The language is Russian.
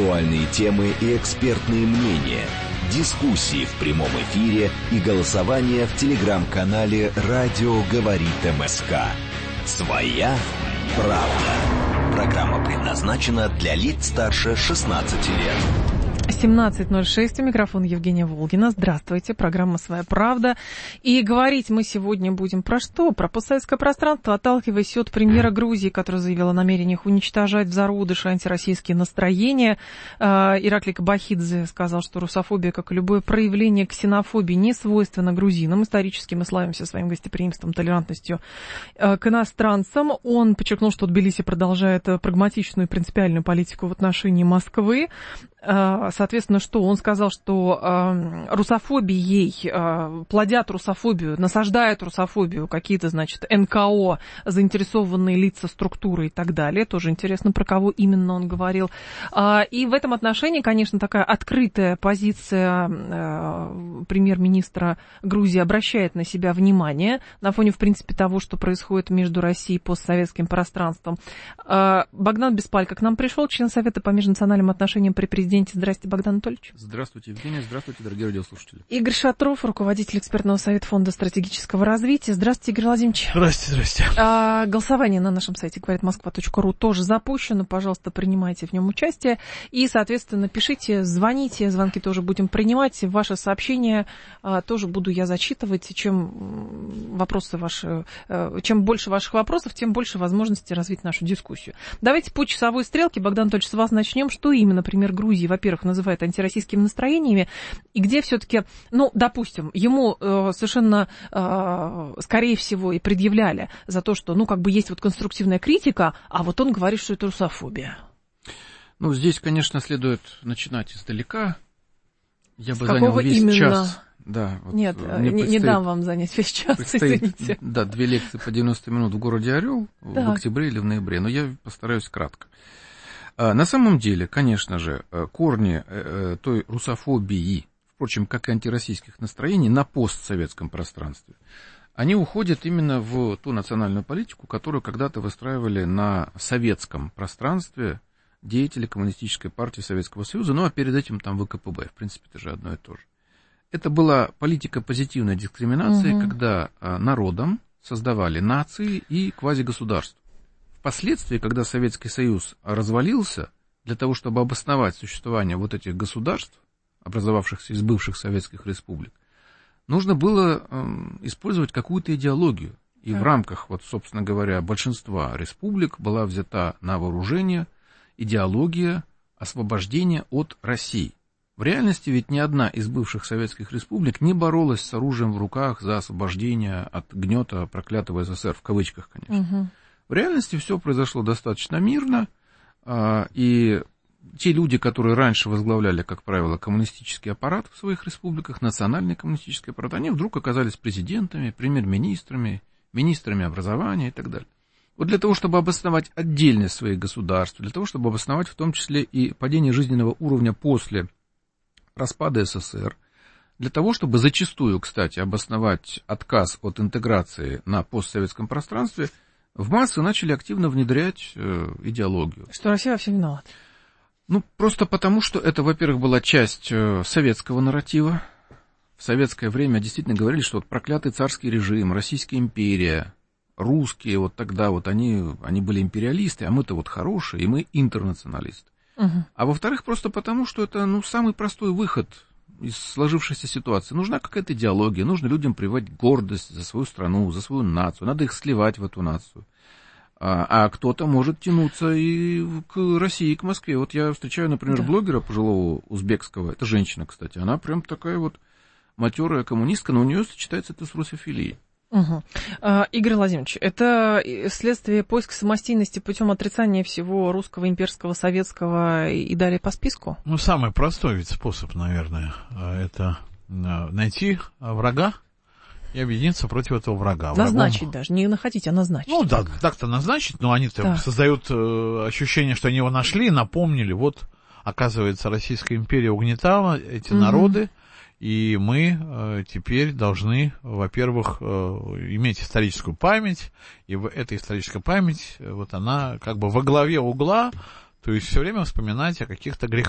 Актуальные темы и экспертные мнения, дискуссии в прямом эфире и голосование в телеграм-канале «Радио говорит МСК». «Своя правда». Программа предназначена для лиц старше 16 лет. 17:06, у микрофона Евгения Волгина. Здравствуйте, программа «Своя правда». И говорить мы сегодня будем про что? Про постсоветское пространство, отталкиваясь от премьера Грузии, которая заявила о намерениях уничтожать в зародыше антироссийские настроения. Ираклий Кабахидзе сказал, что русофобия, как и любое проявление ксенофобии, не свойственна грузинам. Исторически мы славимся своим гостеприимством, толерантностью к иностранцам. Он подчеркнул, что Тбилиси продолжает прагматичную и принципиальную политику в отношении Москвы. Соответственно, что он сказал, что русофобией, плодят русофобию, насаждают русофобию какие-то, значит, НКО, заинтересованные лица, структуры и так далее. Тоже интересно, про кого именно он говорил. И в этом отношении, конечно, такая открытая позиция премьер-министра Грузии обращает на себя внимание на фоне, в принципе, того, что происходит между Россией и постсоветским пространством. Богдан Беспалько к нам пришел, член Совета по межнациональным отношениям при президенте. Здрасте, Богдан Анатольевич. Здравствуйте, Евгения. Здравствуйте, дорогие радиослушатели. Игорь Шатров, руководитель экспертного совета Фонда стратегического развития. Здравствуйте, Игорь Владимирович. Здрасте. Голосование на нашем сайте говоритmoskva.ru тоже запущено. Пожалуйста, принимайте в нем участие. И, соответственно, пишите, звоните. Звонки тоже будем принимать. Ваши сообщения тоже буду я зачитывать. Чем больше ваших вопросов, тем больше возможностей развить нашу дискуссию. Давайте по часовой стрелке, Богдан Анатольевич, с вас начнем. Что именно, например, Грузии, во-первых, называют антироссийскими настроениями, и где все-таки, допустим, ему совершенно, скорее всего, и предъявляли за то, что, есть вот конструктивная критика, а вот он говорит, что это русофобия. Здесь, конечно, следует начинать издалека. Я бы занял весь именно? Час. Да, Нет, не дам вам занять весь час, извините. Да, 2 лекции по 90 минут в городе Орел в октябре или в ноябре, но я постараюсь кратко. На самом деле, конечно же, корни той русофобии, впрочем, как и антироссийских настроений на постсоветском пространстве, они уходят именно в ту национальную политику, которую когда-то выстраивали на советском пространстве деятели Коммунистической партии Советского Союза, а перед этим там ВКПБ, в принципе, это же одно и то же. Это была политика позитивной дискриминации, когда народам создавали нации и квазигосударства. Впоследствии, когда Советский Союз развалился, для того, чтобы обосновать существование вот этих государств, образовавшихся из бывших советских республик, нужно было использовать какую-то идеологию. И в рамках, собственно говоря, большинства республик была взята на вооружение идеология освобождения от России. В реальности ведь ни одна из бывших советских республик не боролась с оружием в руках за освобождение от гнета проклятого СССР, в кавычках, конечно. В реальности все произошло достаточно мирно, и те люди, которые раньше возглавляли, как правило, коммунистический аппарат в своих республиках, национальный коммунистический аппарат, они вдруг оказались президентами, премьер-министрами, министрами образования и так далее. Вот для того, чтобы обосновать отдельность своих государств, для того, чтобы обосновать в том числе и падение жизненного уровня после распада СССР, для того, чтобы зачастую, кстати, обосновать отказ от интеграции на постсоветском пространстве, в массы начали активно внедрять идеологию. Что Россия во всем виновата? Просто потому, что это, во-первых, была часть советского нарратива. В советское время действительно говорили, что проклятый царский режим, Российская империя, русские тогда они были империалисты, а мы-то хорошие, и мы интернационалисты. А во-вторых, просто потому, что это самый простой выход из сложившейся ситуации. Нужна какая-то идеология, нужно людям прививать гордость за свою страну, за свою нацию, надо их сливать в эту нацию. А кто-то может тянуться и к России, к Москве. Я встречаю, например, блогера пожилого узбекского, это женщина, кстати, она прям такая матерая коммунистка, но у нее сочетается это с русофилией. Игорь Владимирович, это следствие поиска самостийности путем отрицания всего русского, имперского, советского и далее по списку? Самый простой ведь способ, наверное, это найти врага и объединиться против этого врага. Назначить даже, не находить, а назначить. Так-то назначить, но они-то создают ощущение, что они его нашли, напомнили, оказывается, Российская империя угнетала эти народы, И мы теперь должны, во-первых, иметь историческую память, и эта историческая память, вот она как бы во главе угла, то есть все время вспоминать о каких-то